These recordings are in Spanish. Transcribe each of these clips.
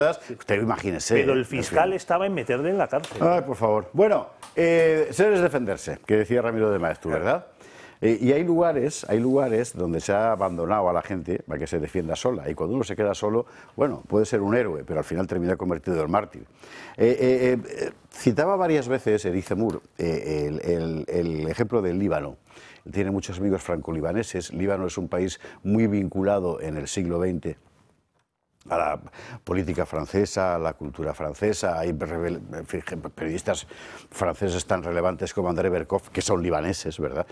Usted imagínese. Pero el fiscal estaba en meterle en la cárcel. Ay, por favor. Bueno, ser es defenderse, que decía Ramiro de Maeztu, ¿verdad? Y hay lugares donde se ha abandonado a la gente para que se defienda sola. Y cuando uno se queda solo, bueno, puede ser un héroe, pero al final termina convertido en mártir. Citaba varias veces Eric Zemmour el ejemplo del Líbano. Tiene muchos amigos franco-libaneses. Líbano es un país muy vinculado en el siglo XX a la política francesa, a la cultura francesa. Hay periodistas franceses tan relevantes como André Berkoff, que son libaneses, ¿verdad?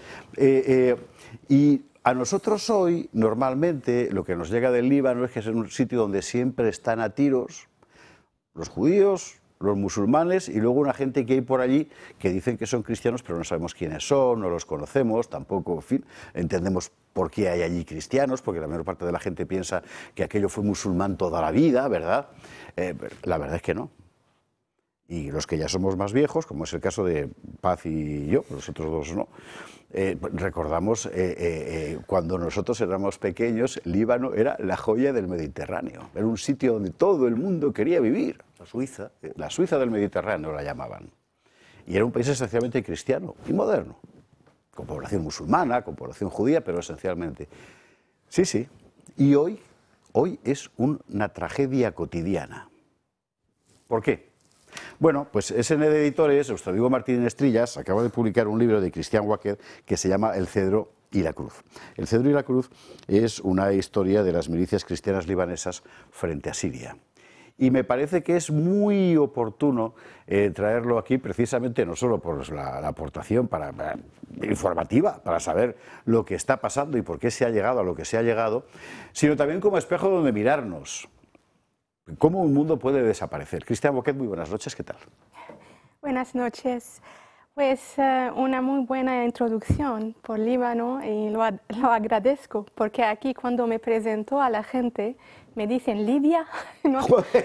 Y a nosotros hoy, normalmente, lo que nos llega del Líbano es que es un sitio donde siempre están a tiros los judíos, los musulmanes y luego una gente que hay por allí que dicen que son cristianos, pero no sabemos quiénes son, no los conocemos, tampoco, en fin, entendemos por qué hay allí cristianos, porque la mayor parte de la gente piensa que aquello fue musulmán toda la vida, ¿verdad? La verdad es que no. Y los que ya somos más viejos, como es el caso de Paz y yo, los otros dos no, recordamos cuando nosotros éramos pequeños, Líbano era la joya del Mediterráneo, era un sitio donde todo el mundo quería vivir. La Suiza del Mediterráneo la llamaban. Y era un país esencialmente cristiano y moderno, con población musulmana, con población judía, pero esencialmente. Sí, sí. Y hoy es una tragedia cotidiana. ¿Por qué? Bueno, pues SN de Editores, Eusebio Martín Estrillas, acaba de publicar un libro de Christian Wacker que se llama El Cedro y la Cruz. El Cedro y la Cruz es una historia de las milicias cristianas libanesas frente a Siria. Y me parece que es muy oportuno traerlo aquí precisamente no solo por la aportación informativa, para saber lo que está pasando y por qué se ha llegado a lo que se ha llegado, sino también como espejo donde mirarnos. ¿Cómo un mundo puede desaparecer? Christian Boquet, muy buenas noches, ¿qué tal? Buenas noches. Pues una muy buena introducción por Líbano y lo agradezco, porque aquí cuando me presento a la gente me dicen Libia, ¿no?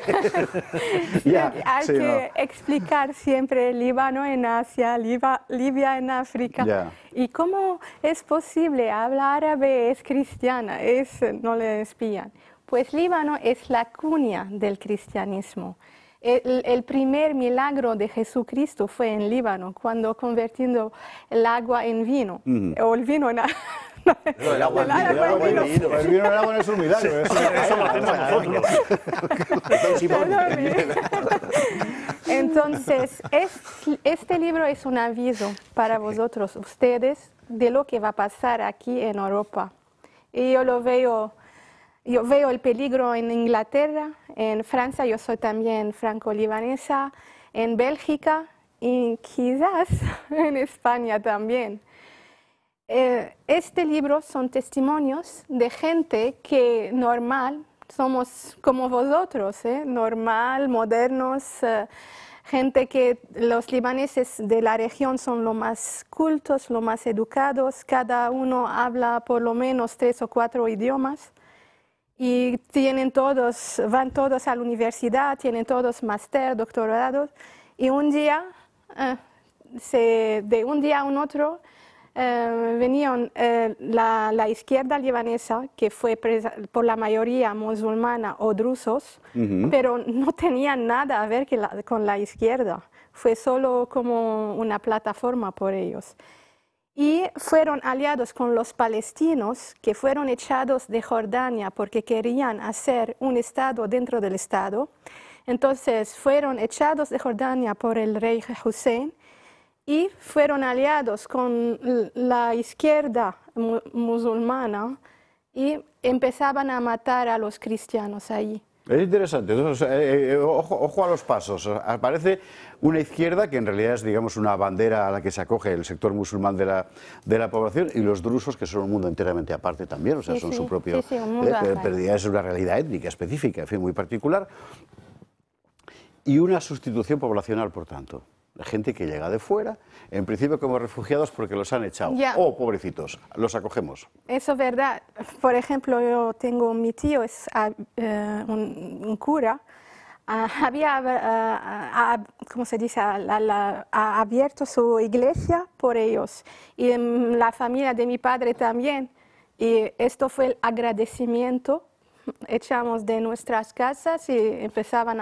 Hay que explicar siempre Líbano en Asia, Libia en África. ¿Y cómo es posible? Habla árabe, es cristiana, no le espían. Pues Líbano es la cuna del cristianismo. El primer milagro de Jesucristo fue en Líbano, cuando convirtiendo el agua en vino, o el vino en el agua en vino. El vino en el agua no es un milagro. Eso lo hacemos nosotros. Entonces, este libro es un aviso para vosotros, ustedes, de lo que va a pasar aquí en Europa. Y yo veo el peligro en Inglaterra, en Francia, yo soy también franco-libanesa, en Bélgica y quizás en España también. Este libro son testimonios de gente que normal, somos como vosotros, normal, modernos, gente que los libaneses de la región son los más cultos, los más educados, cada uno habla por lo menos 3 o 4 idiomas. Y van todos a la universidad, tienen todos máster, doctorados, y un día, de un día a un otro, venían la izquierda libanesa, que fue por la mayoría musulmana o drusos, pero no tenían nada a ver con la izquierda, fue solo como una plataforma por ellos. Y fueron aliados con los palestinos que fueron echados de Jordania porque querían hacer un estado dentro del estado. Entonces fueron echados de Jordania por el rey Hussein y fueron aliados con la izquierda musulmana y empezaban a matar a los cristianos allí. Es interesante. Entonces, ojo a los pasos. Aparece una izquierda que en realidad es, digamos, una bandera a la que se acoge el sector musulmán de la población, y los drusos, que son un mundo enteramente aparte también, o sea, son su propio... pero ya es una realidad étnica específica, en fin, muy particular. Y una sustitución poblacional, por tanto. La gente que llega de fuera, en principio como refugiados porque los han echado. Oh, pobrecitos, los acogemos. Eso es verdad. Por ejemplo, mi tío es un cura, ¿cómo se dice? Ha abierto su iglesia por ellos. Y la familia de mi padre también. Y esto fue el agradecimiento. Echamos de nuestras casas y empezaban